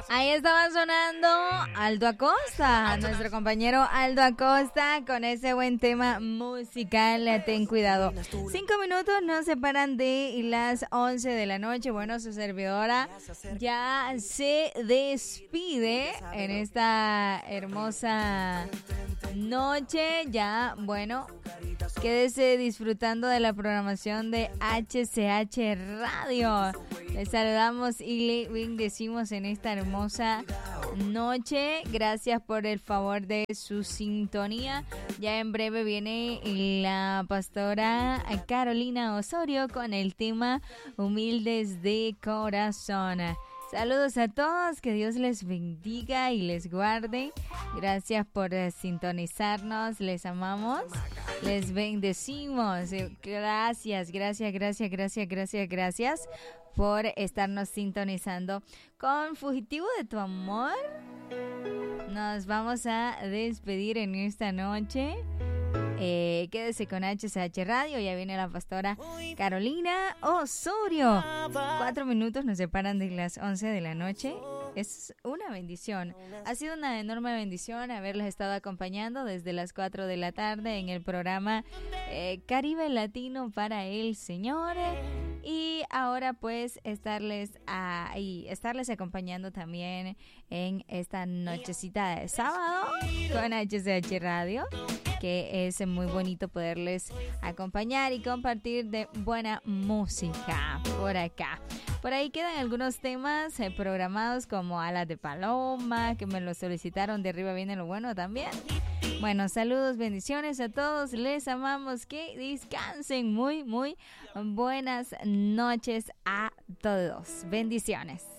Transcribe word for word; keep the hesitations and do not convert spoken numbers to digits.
Ahí estaba sonando Aldo Acosta, nuestro compañero Aldo Acosta, con ese buen tema musical, Ten Cuidado. Cinco minutos nos separan de las once de la noche. Bueno, su servidora ya se despide en esta hermosa noche. Ya, bueno, quédese disfrutando de la programación de H C H Radio. Les saludamos y le bendecimos en esta hermosa noche. Gracias por el favor de su sintonía. Ya en breve viene la pastora Carolina Osorio con el tema Humildes de Corazón. Saludos a todos, que Dios les bendiga y les guarde. Gracias por uh, sintonizarnos, les amamos, les bendecimos. Gracias, gracias, gracias, gracias, gracias, gracias por estarnos sintonizando. Con Fugitivo de tu Amor nos vamos a despedir en esta noche. Eh, quédese con H C H Radio, ya viene la pastora Carolina Osorio. Cuatro minutos nos separan de las once de la noche. Es una bendición, ha sido una enorme bendición haberles estado acompañando desde las cuatro de la tarde en el programa eh, Caribe Latino para el Señor. Y ahora pues estarles ahí, estarles acompañando también en esta nochecita de sábado con H C H Radio, que es muy bonito poderles acompañar y compartir de buena música por acá. Por ahí quedan algunos temas eh, programados como Alas de Paloma, que me lo solicitaron. De arriba viene lo bueno también. Bueno, saludos, bendiciones a todos. Les amamos. Que descansen. Muy, muy buenas noches a todos. Bendiciones.